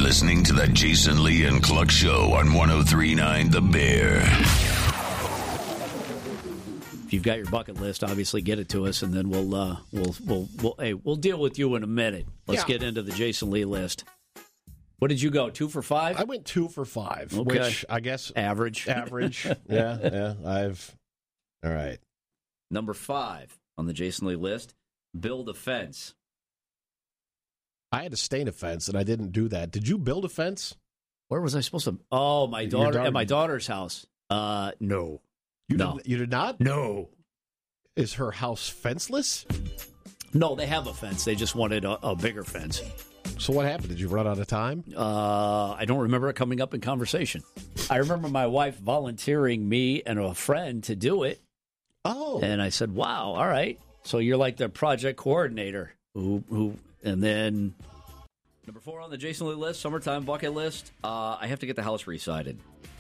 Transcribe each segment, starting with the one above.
listening to the Jason Lee and Cluck Show on 103.9 The Bear. If you've got your bucket list, obviously get it to us, and then we'll deal with you in a minute. Let's get into the Jason Lee list. What did you go, 2 for 5? I went 2 for 5, okay. Which I guess average. Yeah. All right. Number 5 on the Jason Lee list: build a fence. I had to stain a fence, and I didn't do that. Did you build a fence? Where was I supposed to? Oh, my daughter at my daughter's house. No. You did not? No. Is her house fenceless? No, they have a fence. They just wanted a bigger fence. So what happened? Did you run out of time? I don't remember it coming up in conversation. I remember my wife volunteering me and a friend to do it. Oh. And I said, wow, all right. So you're like the project coordinator. And then number 4 on the Jason Lee list, summertime bucket list, I have to get the house re-sided.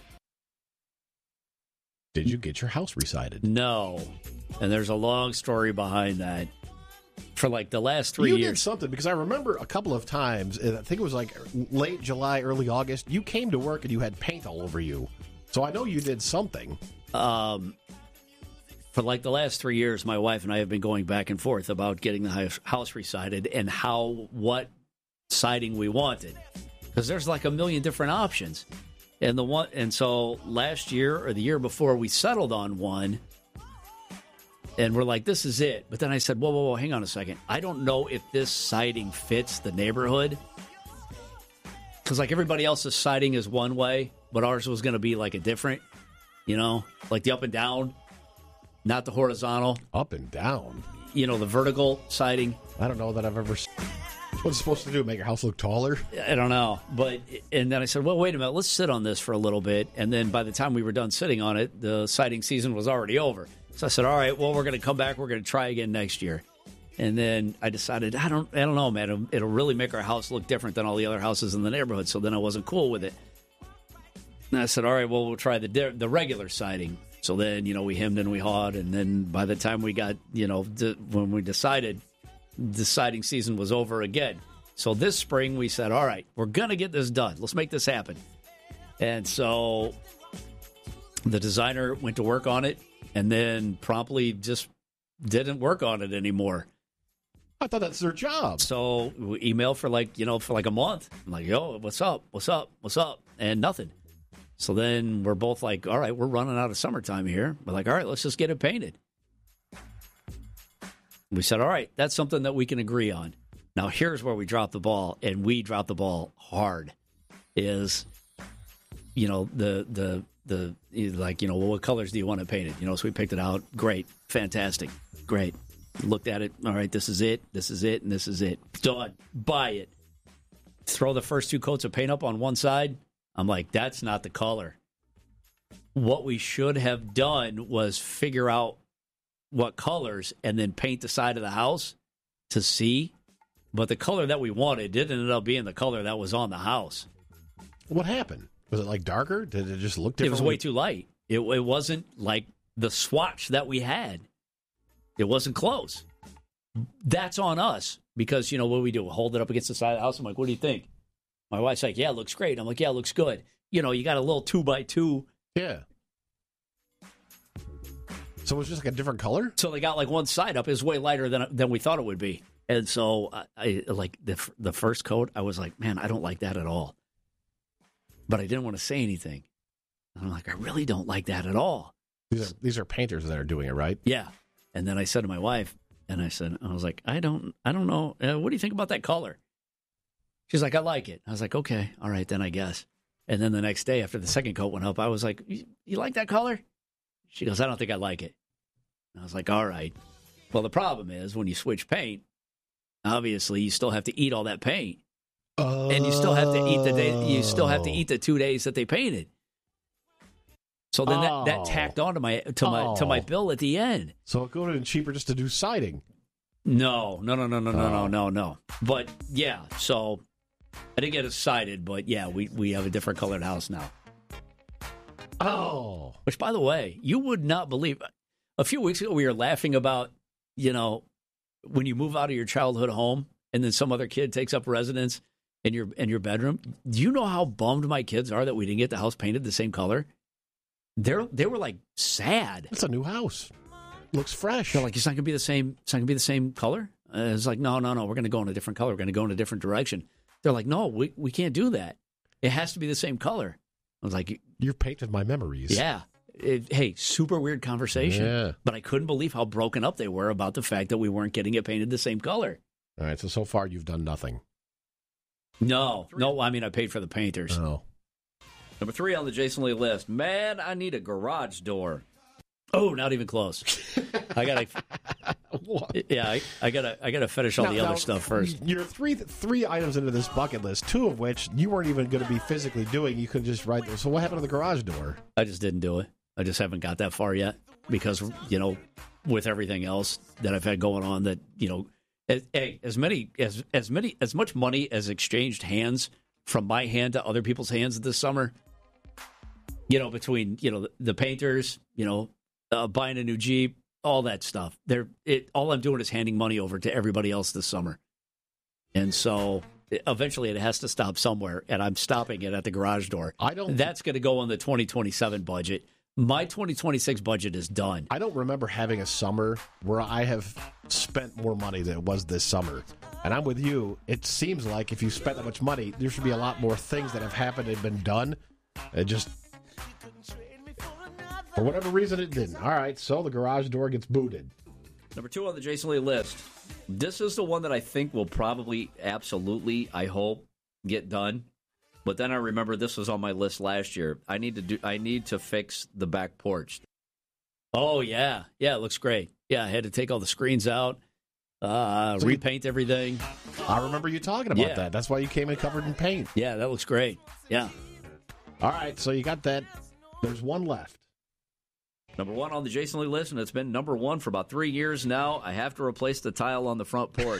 Did you get your house re-sided? No. And there's a long story behind that. For like the last 3 years. You did something, because I remember a couple of times, I think it was like late July, early August, you came to work and you had paint all over you. So I know you did something. For like the last 3 years, my wife and I have been going back and forth about getting the house re-sided and what siding we wanted. Because there's like a million different options. And so last year or the year before, we settled on one. And we're like, this is it. But then I said, whoa, hang on a second. I don't know if this siding fits the neighborhood. Because like everybody else's siding is one way, but ours was going to be like a different, like the up and down, not the horizontal. Up and down? The vertical siding. I don't know that I've ever... What's it supposed to do, make your house look taller? I don't know. And then I said, well, wait a minute, let's sit on this for a little bit. And then by the time we were done sitting on it, the siding season was already over. So I said, all right, well, we're going to come back. We're going to try again next year. And then I decided, I don't know, man. It'll really make our house look different than all the other houses in the neighborhood. So then I wasn't cool with it. And I said, all right, well, we'll try the regular siding. So then, we hemmed and we hawed. And then by the time we got, when we decided, the siding season was over again. So this spring we said, all right, we're going to get this done. Let's make this happen. And so the designer went to work on it and then promptly just didn't work on it anymore. I thought that's their job. So we emailed for like a month. I'm like, yo, what's up? And nothing. So then we're both like, all right, we're running out of summertime here. We're like, all right, let's just get it painted. We said, all right, that's something that we can agree on. Now, here's where we dropped the ball, and we dropped the ball hard, is, well, what colors do you want to paint it? So we picked it out. Great. Fantastic. Great. Looked at it. All right, this is it, and this is it. Done. Buy it. Throw the first 2 coats of paint up on one side. I'm like, that's not the color. What we should have done was figure out what colors and then paint the side of the house to see. But the color that we wanted didn't end up being the color that was on the house. What happened? Was it like darker? Did it just look different? It was way too light. It wasn't like the swatch that we had. It wasn't close. That's on us because, what we do? We'll hold it up against the side of the house. I'm like, what do you think? My wife's like, yeah, it looks great. I'm like, yeah, it looks good. You got a little 2x2. Yeah. So it was just like a different color? So they got like one side up. It was way lighter than we thought it would be. And so I like the first coat, I was like, man, I don't like that at all. But I didn't want to say anything. And I'm like, I really don't like that at all. These are painters that are doing it, right? Yeah. And then I said to my wife, I was like, I don't know. What do you think about that color? She's like, I like it. I was like, okay, all right, then I guess. And then the next day after the second coat went up, I was like, you like that color? She goes, I don't think I like it. And I was like, all right. Well, the problem is when you switch paint, obviously you still have to eat all that paint. And you still have to eat the 2 days that they painted. So then that tacked on to my bill at the end. So it would have been cheaper just to do siding. No. But yeah, so I didn't get it sided, but yeah, we have a different colored house now. Oh. Which, by the way, you would not believe. A few weeks ago, we were laughing about, when you move out of your childhood home and then some other kid takes up residence in your bedroom. Do you know how bummed my kids are that we didn't get the house painted the same color? They were like sad. It's a new house. Looks fresh. They're like, it's not gonna be the same. It's not gonna be the same color. It's like, no. We're gonna go in a different color. We're gonna go in a different direction. They're like, no, we can't do that. It has to be the same color. I was like, you've painted my memories. Yeah. Hey, super weird conversation. Yeah. But I couldn't believe how broken up they were about the fact that we weren't getting it painted the same color. All right. So far you've done nothing. No. I mean, I paid for the painters. Oh. Number 3 on the Jason Lee list. Man, I need a garage door. Oh, not even close. I gotta. Yeah, I gotta finish all the other stuff first. You're three items into this bucket list, 2 of which you weren't even going to be physically doing. You could just write those. So what happened to the garage door? I just didn't do it. I just haven't got that far yet because, with everything else that I've had going on, that as much money as exchanged hands from my hand to other people's hands this summer. Between the painters, buying a new Jeep, all that stuff. All I'm doing is handing money over to everybody else this summer. And so eventually it has to stop somewhere, and I'm stopping it at the garage door. That's going to go on the 2027 budget. My 2026 budget is done. I don't remember having a summer where I have spent more money than it was this summer. And I'm with you. It seems like if you spent that much money, there should be a lot more things that have happened and been done. It just... For whatever reason, it didn't. All right, so the garage door gets booted. Number 2 on the Jason Lee list. This is the one that I think will probably, absolutely, I hope, get done. But then I remember this was on my list last year. I need to fix the back porch. Oh, yeah. Yeah, it looks great. Yeah, I had to take all the screens out, repaint everything. I remember you talking about that. That's why you came in covered in paint. Yeah, that looks great. Yeah. All right, so you got that. There's one left. Number 1 on the Jason Lee list, and it's been number 1 for about 3 years now. I have to replace the tile on the front porch.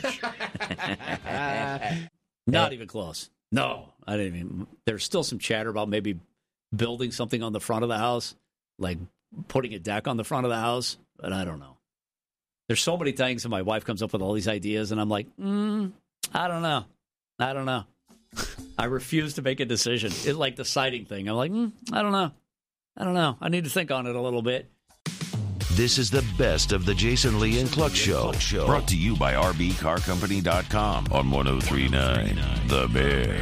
Not even close. No, I didn't even. There's still some chatter about maybe building something on the front of the house, like putting a deck on the front of the house, but I don't know. There's so many things, and my wife comes up with all these ideas, and I'm like, I don't know. I refuse to make a decision. It's like the siding thing. I'm like, I don't know. I need to think on it a little bit. This is the best of the Jason Lee and Cluck Show. Brought to you by RBCarCompany.com on 103.9 The Bear.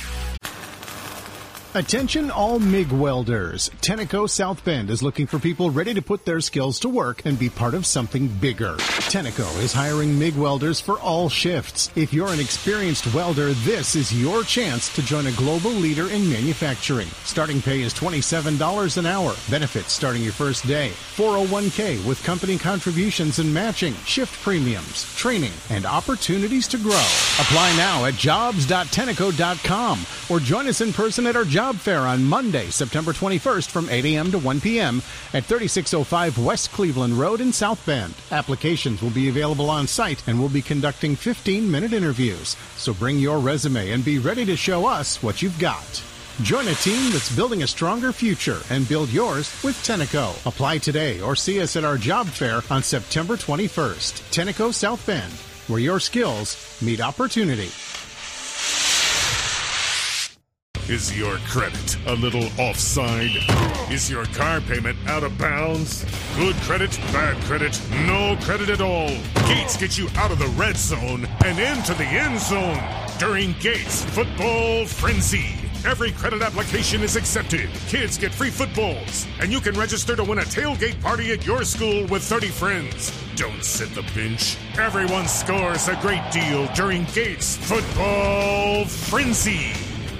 Attention all MIG welders. Tenneco South Bend is looking for people ready to put their skills to work and be part of something bigger. Tenneco is hiring MIG welders for all shifts. If you're an experienced welder, this is your chance to join a global leader in manufacturing. Starting pay is $27 an hour. Benefits starting your first day. 401k with company contributions and matching, shift premiums, training, and opportunities to grow. Apply now at jobs.tenneco.com or join us in person at our job fair on Monday, September 21st from 8 a.m. to 1 p.m. at 3605 West Cleveland Road in South Bend. Applications will be available on site and we'll be conducting 15-minute interviews. So bring your resume and be ready to show us what you've got. Join a team that's building a stronger future and build yours with Tenneco. Apply today or see us at our job fair on September 21st. Tenneco South Bend, where your skills meet opportunity. Is your credit a little offside? Is your car payment out of bounds? Good credit, bad credit, no credit at all. Gates get you out of the red zone and into the end zone during Gates Football Frenzy. Every credit application is accepted. Kids get free footballs, and you can register to win a tailgate party at your school with 30 friends. Don't sit the bench. Everyone scores a great deal during Gates Football Frenzy.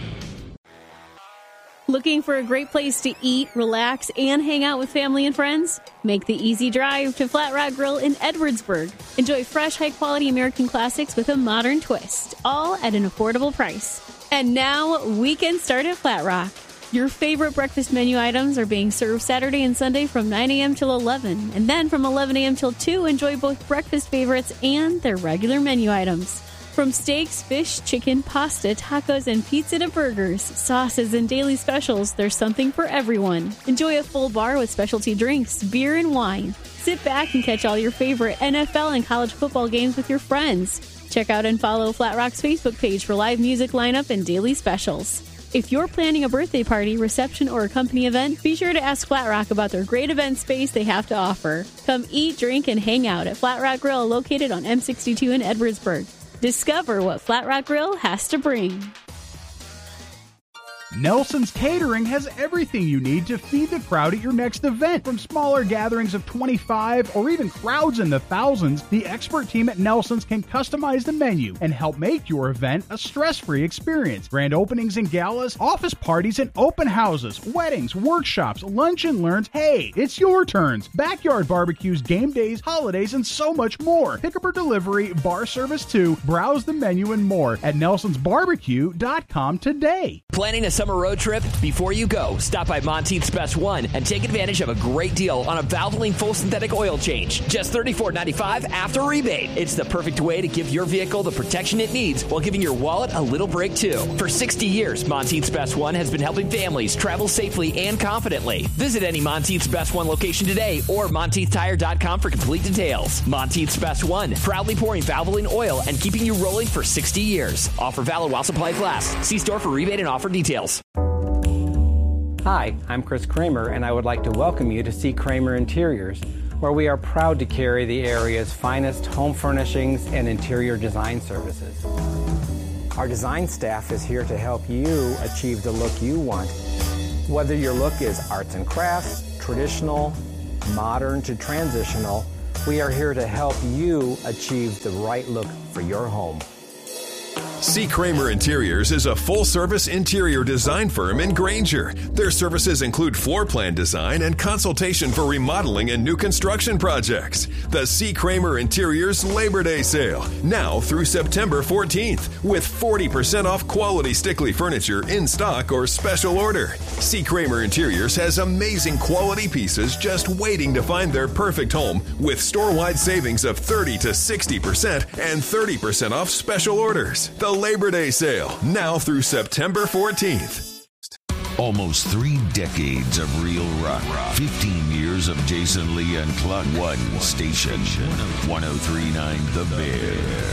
Looking for a great place to eat, relax, and hang out with family and friends? Make the easy drive to Flat Rock Grill in Edwardsburg. Enjoy fresh, high-quality American classics with a modern twist, all at an affordable price. And now, weekend start at Flat Rock. Your favorite breakfast menu items are being served Saturday and Sunday from 9 a.m. till 11. And then from 11 a.m. till 2, enjoy both breakfast favorites and their regular menu items. From steaks, fish, chicken, pasta, tacos, and pizza to burgers, sauces, and daily specials, there's something for everyone. Enjoy a full bar with specialty drinks, beer, and wine. Sit back and catch all your favorite NFL and college football games with your friends. Check out and follow Flat Rock's Facebook page for live music lineup and daily specials. If you're planning a birthday party, reception, or a company event, be sure to ask Flat Rock about their great event space they have to offer. Come eat, drink, and hang out at Flat Rock Grill, located on M62 in Edwardsburg. Discover what Flat Rock Grill has to bring. Nelson's Catering has everything you need to feed the crowd at your next event. From smaller gatherings of 25 or even crowds in the thousands, the expert team at Nelson's can customize the menu and help make your event a stress-free experience. Grand openings and galas, office parties and open houses, weddings, workshops, lunch and learns. Hey, it's your turns. Backyard barbecues, game days, holidays, and so much more. Pickup or delivery, bar service too. Browse the menu and more at nelsonsbarbecue.com today. Planning a summer road trip? Before you go, stop by Monteith's Best One and take advantage of a great deal on a Valvoline full synthetic oil change. Just $34.95 after rebate. It's the perfect way to give your vehicle the protection it needs while giving your wallet a little break too. For 60 years, Monteith's Best One has been helping families travel safely and confidently. Visit any Monteith's Best One location today or MonteithTire.com for complete details. Monteith's Best One, proudly pouring Valvoline oil and keeping you rolling for 60 years. Offer valid while supplies last. See store for rebate and offer details. Hi, I'm Chris Kramer, and I would like to welcome you to C. Kramer Interiors, where we are proud to carry the area's finest home furnishings and interior design services. Our design staff is here to help you achieve the look you want. Whether your look is arts and crafts, traditional, modern to transitional, we are here to help you achieve the right look for your home. C. Kramer Interiors is a full-service interior design firm in Granger. Their services include floor plan design and consultation for remodeling and new construction projects. The C. Kramer Interiors Labor Day Sale, now through September 14th, with 40% off quality Stickley furniture in stock or special order. C. Kramer Interiors has amazing quality pieces just waiting to find their perfect home, with store-wide savings of 30 to 60% and 30% off special orders. The Labor Day Sale, now through September 14th. Almost 3 decades of real rock. 15 years of Jason Lee and Cluck. One station. 103.9 The Bear.